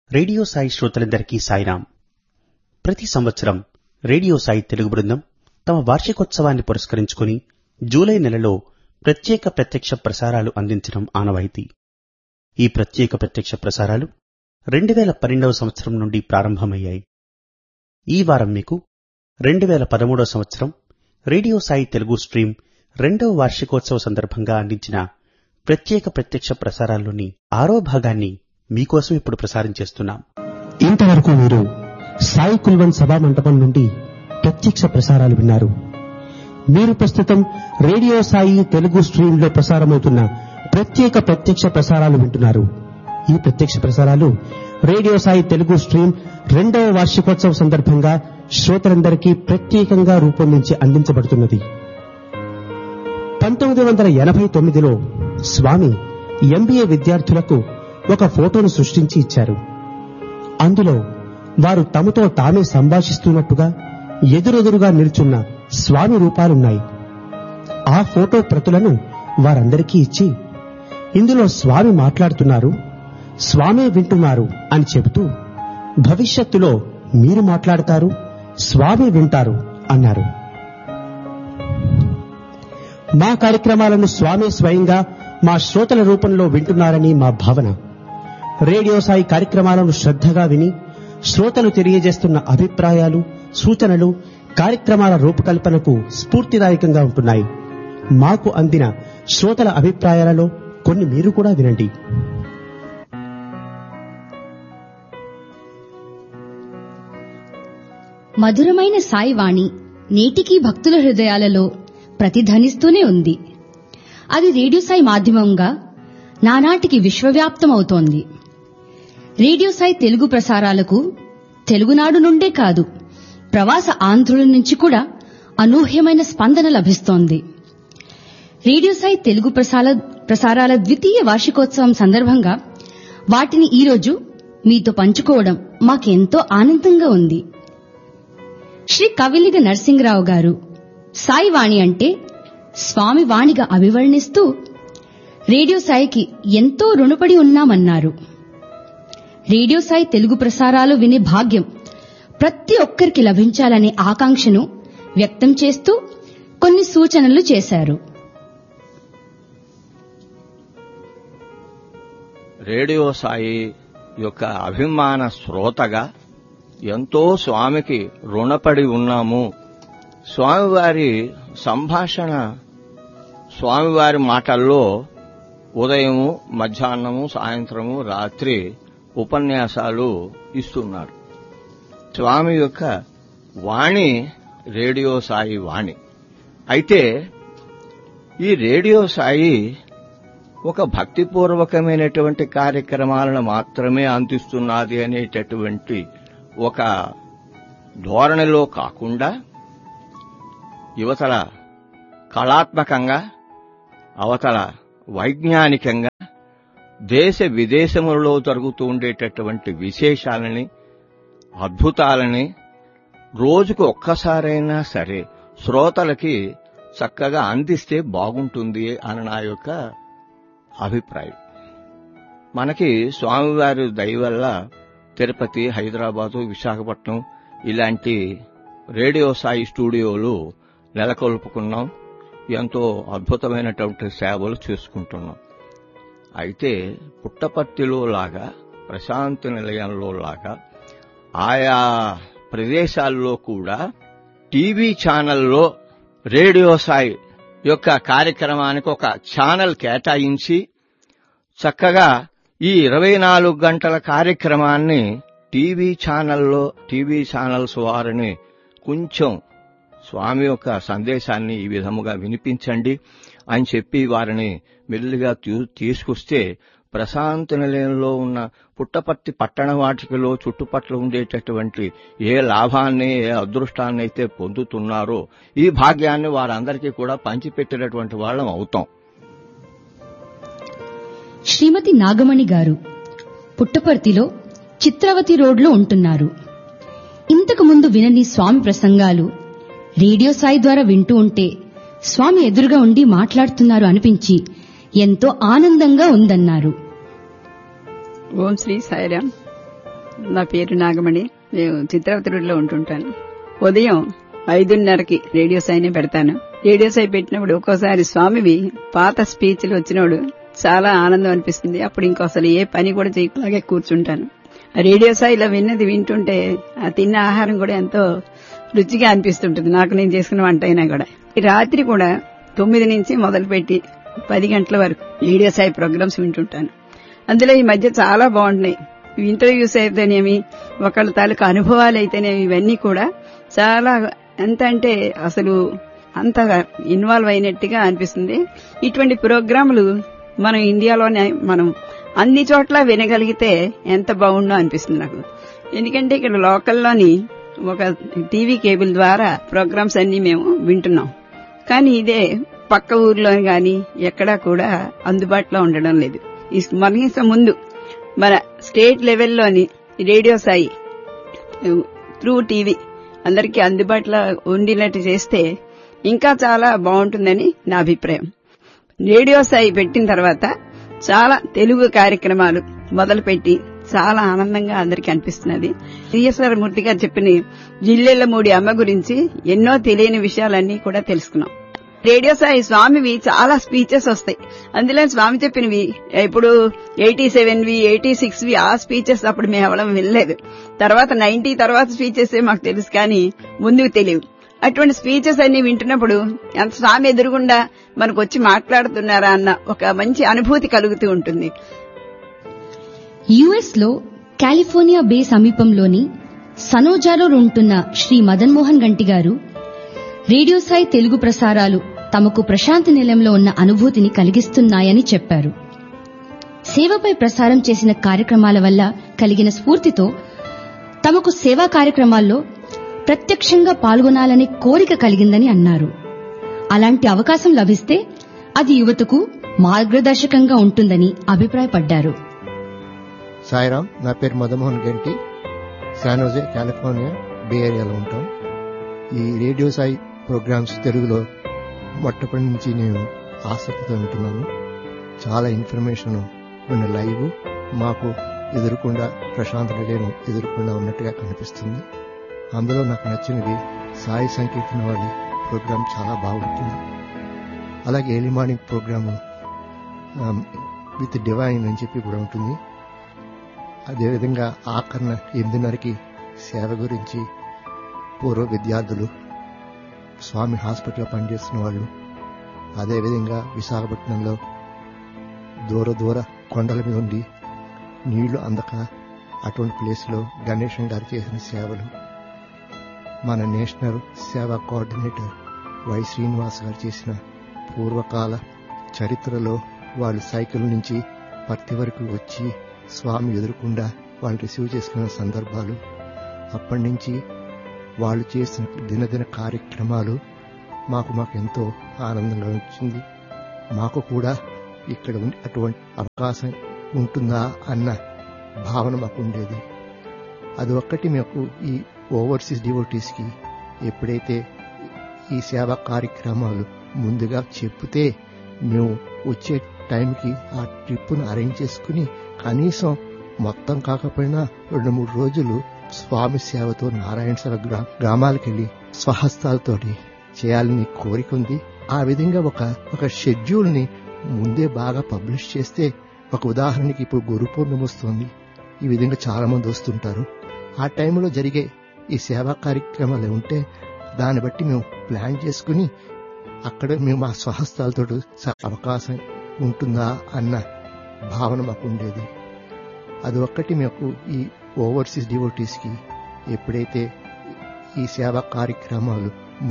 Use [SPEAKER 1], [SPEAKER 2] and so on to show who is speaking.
[SPEAKER 1] Radio Sai శ్రోతలందరికీ సాయిరాం. ప్రతి సంవత్సరం రేడియో సాయి తెలుగు బృందం తమ వార్షికోత్సవాన్ని పురస్కరించుకుని జూలై నెలలో ప్రత్యక్ష ప్రసారాలు అందించడం ఆనవాయితీ. ఈ ప్రత్యక్ష ప్రసారాలు 2012వ సంవత్సరం నుండి ప్రారంభమయ్యాయి. ఈ వారం మీకు 2013వ సంవత్సరం రేడియో సాయి తెలుగు స్ట్రీమ్ 2వ వార్షికోత్సవ సందర్భంగా అందించిన ప్రత్యక్ష ప్రసారాల్లోని 6వ భాగాన్ని మీకోసం ఇప్పుడు ప్రసారం చేస్తున్నాం.
[SPEAKER 2] ఇంతవరకు మీరు సాయి కుల్వన్ సభా మంటపం నుండి ప్రత్యక్ష ప్రసారాలు విన్నారు. మీరు ప్రస్తుతం రేడియో సాయి తెలుగు స్ట్రీమ్ లో ప్రసారమవుతున్న ప్రత్యక్ష ప్రసారాలు వింటున్నారు. ఈ ప్రత్యక్ష ప్రసారాలు రేడియో సాయి తెలుగు స్ట్రీమ్ 2వ వార్షికోత్సవ సందర్భంగా శ్రోతలందరికీ ప్రత్యేకంగా రూపొందించి అందించబడుతున్నది. 1989లో స్వామి MBA విద్యార్థులకు ఒక ఫోటోను సృష్టించి ఇచ్చారు. అందులో వారు తమతో తామే సంభాషిస్తున్నట్టుగా ఎదురెదురుగా నిల్చున్న స్వామి రూపాలున్నాయి. ఆ ఫోటో ప్రతులను వారందరికీ ఇచ్చి, ఇందులో స్వామి మాట్లాడుతున్నారు, స్వామే వింటున్నారు అని చెబుతూ, భవిష్యత్తులో మీరు మాట్లాడతారు, స్వామి వింటారు అన్నారు. మా కార్యక్రమాలను స్వామి స్వయంగా మా శ్రోతల రూపంలో వింటున్నారని మా భావన. రేడియో సాయి కార్యక్రమాలను శ్రద్ధగా విని శ్రోతలు తెలియజేస్తున్న అభిప్రాయాలు, సూచనలు కార్యక్రమాల రూపకల్పనకు స్ఫూర్తిదాయకంగా ఉంటున్నాయి. మాకు అందిన శ్రోతల అభిప్రాయాలలో కొన్ని మీరు కూడా వినండి.
[SPEAKER 3] మధురమైన సాయివాణి నేటికీ భక్తుల హృదయాలలో ప్రతిధ్వనిస్తూనే ఉంది. అది రేడియో సాయి మాధ్యమంగా నానాటికి విశ్వవ్యాప్తమవుతోంది. రేడియో సాయి తెలుగు ప్రసారాలకు తెలుగునాడు నుండే కాదు, ప్రవాస ఆంధ్రుల నుంచి కూడా అనూహ్యమైన స్పందన లభిస్తోంది. రేడియో సాయి తెలుగు ప్రసారాల 2వ వార్షికోత్సవం సందర్భంగా వాటిని ఈరోజు మీతో పంచుకోవడం మాకెంతో ఆనందంగా ఉంది. శ్రీ కవిలిగ నరసింగరావు గారు సాయివాణి అంటే స్వామి వాణిగా అభివర్ణిస్తూ రేడియో సాయికి ఎంతో రుణపడి ఉన్నామన్నారు. రేడియో సాయి తెలుగు ప్రసారాలు వినే భాగ్యం ప్రతి ఒక్కరికి లభించాలనే ఆకాంక్షను వ్యక్తం చేస్తూ కొన్ని సూచనలు చేశారు.
[SPEAKER 4] రేడియో సాయి యొక్క అభిమాన శ్రోతగా ఎంతో స్వామికి రుణపడి ఉన్నాము. స్వామివారి సంభాషణ, స్వామివారి మాటల్లో ఉదయము, మధ్యాహ్నము, సాయంత్రము, రాత్రి ఉపన్యాసాలు ఇస్తున్నారు. స్వామి యొక్క వాణి రేడియో సాయి వాణి. అయితే ఈ రేడియో సాయి ఒక భక్తిపూర్వకమైనటువంటి కార్యక్రమాలను మాత్రమే అందిస్తున్నది అనేటటువంటి ఒక ధోరణిలో కాకుండా యువతల కళాత్మకంగా, అవతల వైజ్ఞానికంగా, దేశ విదేశములలో జరుగుతూ ఉండేటటువంటి విశేషాలని, అద్భుతాలని రోజుకు ఒక్కసారైనా సరే శ్రోతలకి చక్కగా అందిస్తే బాగుంటుంది అని నా యొక్క అభిప్రాయం. మనకి స్వామివారి దయ వల్ల తిరుపతి, హైదరాబాదు, విశాఖపట్నం ఇలాంటి రేడియో సాయి స్టూడియోలు నెలకొల్పుకున్నాం. ఎంతో అద్భుతమైనటువంటి సేవలు చేసుకుంటున్నాం. అయితే పుట్టపర్తిలో లాగా, ప్రశాంతి నిలయంలో లాగా ఆయా ప్రదేశాల్లో కూడా టీవీ ఛానల్లో రేడియో సాయి యొక్క కార్యక్రమానికి ఒక ఛానల్ కేటాయించి చక్కగా ఈ 24 గంటల కార్యక్రమాన్ని టీవీ ఛానల్స్ వారిని కొంచెం స్వామి యొక్క సందేశాన్ని ఈ విధముగా వినిపించండి అని చెప్పి వారిని మెల్లిగా తీసుకొస్తే ప్రశాంతి నిలయంలో ఉన్న పుట్టపర్తి పట్టణ వాటికలో చుట్టుపట్ల ఉండేటటువంటి ఏ లాభాన్ని, ఏ అదృష్టాన్ని అయితే పొందుతున్నారో ఈ భాగ్యాన్ని వారందరికీ కూడా పంచిపెట్టినటువంటి వాళ్ళం అవుతాం.
[SPEAKER 3] శ్రీమతి నాగమణి గారు పుట్టపర్తిలో చిత్రవతి రోడ్లో ఉంటున్నారు. ఇంతకు ముందు వినని స్వామి ప్రసంగాలు రేడియో సాయి ద్వారా వింటూ ఉంటే స్వామి ఎదురుగా ఉండి మాట్లాడుతున్నారు అనిపించి ఎంతో ఆనందంగా ఉందన్నారు.
[SPEAKER 5] ఓం శ్రీ సాయిరాం. నా పేరు నాగమణి. నేను చిత్రావతి రోడ్లో ఉంటుంటాను. ఉదయం 5:30కి రేడియో సాయినే పెడతాను. రేడియో సాయి పెట్టినప్పుడు ఒక్కోసారి స్వామివి పాత స్పీచ్లు వచ్చినప్పుడు చాలా ఆనందం అనిపిస్తుంది. అప్పుడు ఇంకో అసలు ఏ పని కూడా చేయలాగే కూర్చుంటాను. రేడియో సాయిలో విన్నది వింటుంటే ఆ తిన్న ఆహారం కూడా ఎంతో రుచిగా అనిపిస్తుంటుంది. నాకు నేను చేసుకున్న వంట అయినా కూడా. రాత్రి కూడా 9 నుంచి మొదలుపెట్టి 10 గంటల వరకు రేడియో సాయి ప్రోగ్రామ్స్ వింటుంటాను. అందులో ఈ మధ్య చాలా బాగుంటున్నాయి. ఇంటర్వ్యూస్ అయితేనేమి, ఒకళ్ళ తాలూకు అనుభవాలు అయితేనేమి, ఇవన్నీ కూడా చాలా ఎంత అంటే అసలు అంత ఇన్వాల్వ్ అయినట్టుగా అనిపిస్తుంది. ఇటువంటి ప్రోగ్రాములు మనం ఇండియాలోనే మనం అన్ని చోట్ల వినగలిగితే ఎంత బాగుండో అనిపిస్తుంది నాకు. ఎందుకంటే ఇక్కడ లోకల్లోని ఒక టీవీ కేబుల్ ద్వారా ప్రోగ్రామ్స్ అన్ని మేము వింటున్నాం. కానీ ఇదే పక్క ఊర్లో గాని ఎక్కడా కూడా అందుబాటులో ఉండడం లేదు. కనీసం ముందు మన state లెవెల్లోని radio Sai through TV అందరికీ అందుబాటులో ఉండేటట్టు చేస్తే ఇంకా చాలా బాగుంటుందని నా అభిప్రాయం. రేడియో సాయి పెట్టిన తర్వాత చాలా తెలుగు కార్యక్రమాలు మొదలుపెట్టి చాలా ఆనందంగా అందరికీ అనిపిస్తున్నది. సిఎస్ఆర్ మూర్తి గారు చెప్పిన జిల్లెళ్లమూడి అమ్మ గురించి ఎన్నో తెలియని విషయాలన్నీ కూడా తెలుసుకున్నాం. రేడియో సాయి స్వామివి చాలా స్పీచెస్ వస్తాయి. అందులో స్వామి చెప్పినవి ఇప్పుడు 87వి 86వి ఆ స్పీచెస్ అప్పుడు మేము ఎవరం వినలేదు. తర్వాత 90 తర్వాత స్పీచెస్ మాకు తెలుసు, కానీ ముందుకు తెలియవు. అటువంటి స్పీచెస్ అన్ని వింటున్నప్పుడు ఎంత స్వామి ఎదురుగుండా మనకు వచ్చి మాట్లాడుతున్నారా అన్న ఒక మంచి అనుభూతి కలుగుతూ ఉంటుంది.
[SPEAKER 3] యుఎస్ లో కాలిఫోర్నియా బే సమీపంలోని సనోజాలో ఉంటున్న శ్రీ మదన్ మోహన్ గంటి గారు రేడియో సాయి తెలుగు ప్రసారాలు తమకు ప్రశాంతి నిలయంలో ఉన్న అనుభూతిని కలిగిస్తున్నాయని చెప్పారు. సేవపై ప్రసారం చేసిన కార్యక్రమాల వల్ల కలిగిన స్ఫూర్తితో తమకు సేవా కార్యక్రమాల్లో ప్రత్యక్షంగా పాల్గొనాలనే కోరిక కలిగిందని అన్నారు. అలాంటి అవకాశం లభిస్తే అది యువతకు మార్గదర్శకంగా ఉంటుందని అభిప్రాయపడ్డారు.
[SPEAKER 6] సాయిరాం, నా పేరు మదన్మోహన్ గంటి. శానోజే, కాలిఫోర్నియా బే ఏరియాలో ఉంటాం. ఈ రేడియో సాయి ప్రోగ్రామ్స్ తెలుగులో మొట్టమొదటి నుంచి నేను ఆసక్తితో ఉంటున్నాను. చాలా ఇన్ఫర్మేషన్ ఉన్న లైవ్ మాకు ఎదురుకుండా ప్రశాంత నిలయం ఎదురుకుండా ఉన్నట్టుగా కనిపిస్తుంది. అందులో నాకు నచ్చినవి సాయి సంకీర్తన వాళ్ళ ప్రోగ్రాం చాలా బాగుంటుంది. అలాగే early morning programme with divine అని చెప్పి కూడా ఉంటుంది. అదేవిధంగా ఆఖరణ 8:30కి సేవ గురించి పూర్వ విద్యార్థులు, స్వామి హాస్పిటల్లో పనిచేస్తున్న వాళ్ళు, అదేవిధంగా విశాఖపట్నంలో దూర కొండల మీద ఉండి నీళ్లు అందక అటువంటి ప్లేస్లో గణేశన్ గారు చేసిన సేవలు, మన నేషనల్ సేవా కోఆర్డినేటర్ వై శ్రీనివాస్ గారు చేసిన పూర్వకాల చరిత్రలో వాళ్ళు సైకిల్ నుంచి పర్తి వరకు వచ్చి స్వామి ఎదురుకుండా వాళ్ళు రిసీవ్ చేసుకున్న సందర్భాలు, అప్పటి నుంచి వాళ్ళు చేసిన దినదిన కార్యక్రమాలు మాకు ఎంతో ఆనందంగా వచ్చింది. మాకు కూడా ఇక్కడ అటువంటి అవకాశం ఉంటుందా అన్న భావన మాకు ఉండేది. అది ఒక్కటి మాకు ఈ ఓవర్సీస్ డివోటీస్కి ఎప్పుడైతే ఈ సేవా కార్యక్రమాలు ముందుగా చెప్తే మేము వచ్చే టైంకి ఆ ట్రిప్పును అరేంజ్ చేసుకుని కనీసం మొత్తం కాకపోయినా 2-3 రోజులు స్వామి సేవతో నారాయణ సేవ గ్రామాలకు వెళ్లి స్వహస్తాలతోటి చేయాలని కోరిక ఉంది. ఆ విధంగా ఒక షెడ్యూల్ ని ముందే బాగా పబ్లిష్ చేస్తే, ఒక ఉదాహరణకి ఇప్పుడు గురు పూర్ణిమ వస్తుంది, ఈ విధంగా చాలా మంది వస్తుంటారు. ఆ టైంలో జరిగే ఈ సేవా కార్యక్రమాలు ఉంటే దాన్ని బట్టి మేము ప్లాన్ చేసుకుని అక్కడ మేము మా స్వహస్తాలతో అవకాశం ఉంటుందా అన్న భావన మాకు ఉండేది. అది ఒక్కటి మాకు ఈ ఓవర్సీస్ డివోటీస్కి ఎప్పుడైతే ఈ సేవా కార్యక్రమాలు